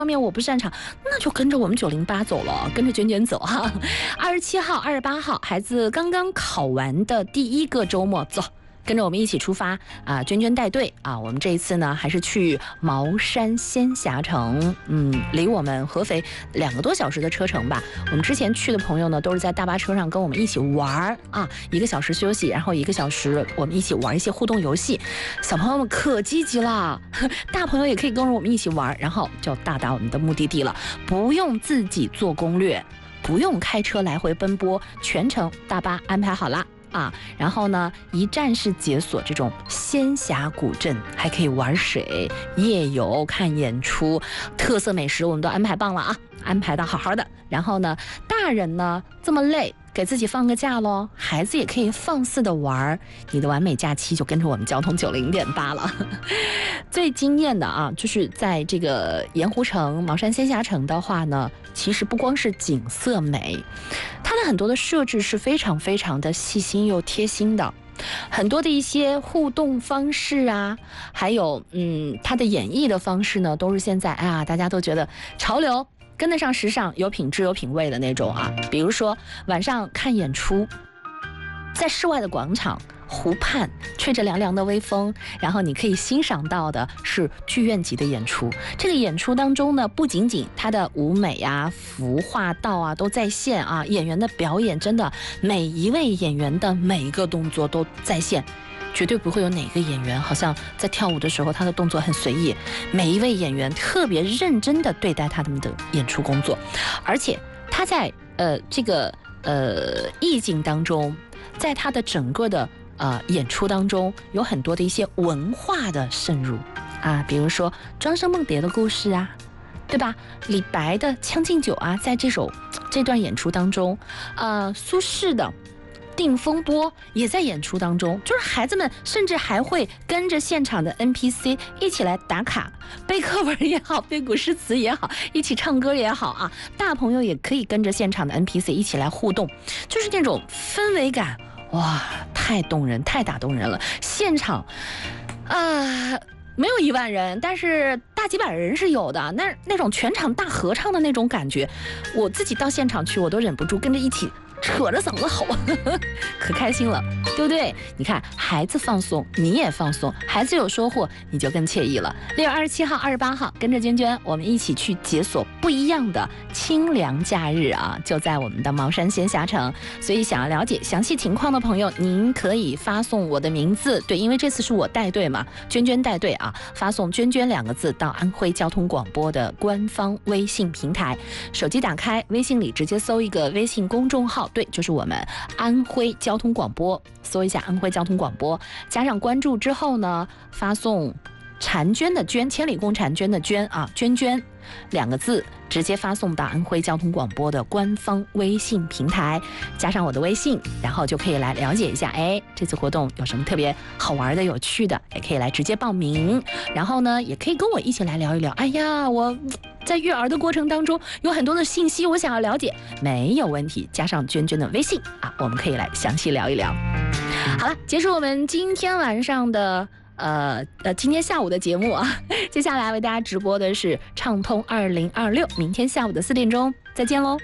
方面我不擅长，那就跟着我们908走了，跟着娟娟走哈。27号、28号，孩子刚刚考完的第一个周末，走。跟着我们一起出发啊！娟娟带队啊！我们这一次呢，还是去茅山仙霞城，离我们合肥2个多小时的车程吧。我们之前去的朋友呢，都是在大巴车上跟我们一起玩啊，1个小时休息，然后1个小时我们一起玩一些互动游戏。小朋友们可积极了，大朋友也可以跟着我们一起玩，然后就到达我们的目的地了，不用自己做攻略，不用开车来回奔波，全程大巴安排好了。然后呢，一站式解锁这种仙峡古镇，还可以玩水、夜游、看演出，特色美食我们都安排棒了啊，安排的好好的。然后呢，大人呢这么累，给自己放个假咯，孩子也可以放肆的玩，你的完美假期就跟着我们交通90.8了。最惊艳的啊，就是在这个盐湖城、茅山仙峡城的话呢，其实不光是景色美，它的很多的设置是非常非常的细心又贴心的，很多的一些互动方式啊，还有它的演绎的方式呢，都是现在大家都觉得潮流，跟得上时尚，有品质有品味的那种啊。比如说晚上看演出，在室外的广场湖畔，吹着凉凉的微风，然后你可以欣赏到的是剧院级的演出。这个演出当中呢，不仅仅它的舞美啊、服化道啊都在线啊，演员的表演真的每一位演员的每一个动作都在线，绝对不会有哪个演员好像在跳舞的时候他的动作很随意，每一位演员特别认真的对待他们的演出工作，而且他在这个意境当中，在他的整个的演出当中有很多的一些文化的渗入啊，比如说庄生梦蝶的故事啊，对吧？李白的《将进酒》啊，在这段演出当中，苏轼的《定风波》也在演出当中，就是孩子们甚至还会跟着现场的 NPC 一起来打卡，背课文也好，背古诗词也好，一起唱歌也好啊，大朋友也可以跟着现场的 NPC 一起来互动，就是那种氛围感。哇，太动人，太打动人了！现场，没有1万人，但是大几百人是有的。那种全场大合唱的那种感觉，我自己到现场去，我都忍不住跟着一起扯着嗓子吼，可开心了，对不对？你看，孩子放松，你也放松，孩子有收获，你就更惬意了。6月27号、28号，跟着娟娟，我们一起去解锁不一样的清凉假日啊！就在我们的茅山仙峡城。所以，想要了解详细情况的朋友，您可以发送我的名字，对，因为这次是我带队嘛，娟娟带队啊，发送“娟娟”2个字到安徽交通广播的官方微信平台，手机打开，微信里直接搜一个微信公众号。对，就是我们安徽交通广播，搜一下安徽交通广播，加上关注之后呢，发送婵娟的娟，千里共婵娟的娟啊，娟娟2个字，直接发送到安徽交通广播的官方微信平台，加上我的微信，然后就可以来了解一下，这次活动有什么特别好玩的、有趣的，也可以来直接报名。然后呢，也可以跟我一起来聊一聊。哎呀，我在育儿的过程当中有很多的信息，我想要了解，没有问题，加上娟娟的微信啊，我们可以来详细聊一聊。好了，结束我们今天晚上的。今天下午的节目啊，接下来为大家直播的是畅通2026，明天下午的4点钟再见喽。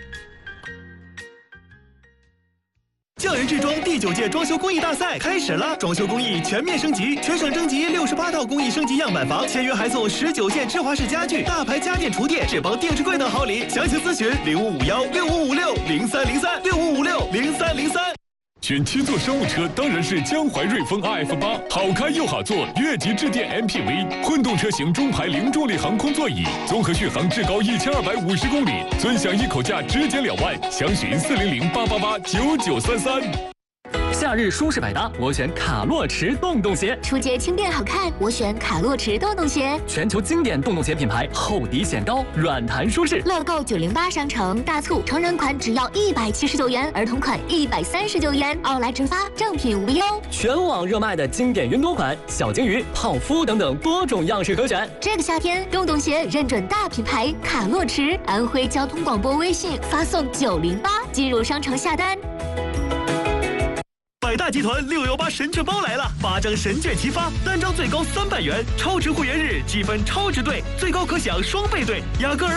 匠人制装第9届装修工艺大赛开始了，装修工艺全面升级，全省征集68套工艺升级样板房，签约还送19件芝华士家具、大牌家电厨电、智邦电视柜等好礼。详情咨询05516556030365560303。 选7座商务车当然是江淮瑞风 RF8，好开又好坐，越级致电 MPV， 混动车型中排零重力航空座椅，综合续航至高1250公里，尊享一口价直减2万，详询40088889933。 夏日舒适百搭，我选卡洛驰洞洞鞋； 初阶轻便好看，我选卡洛驰洞洞鞋。 全球经典洞洞鞋品牌，厚底显高，软弹舒适。 乐购908商城大促，成人款只要179元，儿童款139元，奥莱直发，正品无忧。 全网热卖的经典云朵款、小金鱼、泡芙等等多种样式可选。 这个夏天，洞洞鞋认准大品牌卡洛驰，安徽交通广播微信发送908，进入商城下单。 百大集团618神券包来了，8张神券齐发，单张最高300元，超值会员日积分超值兑，最高可享双倍兑，雅戈尔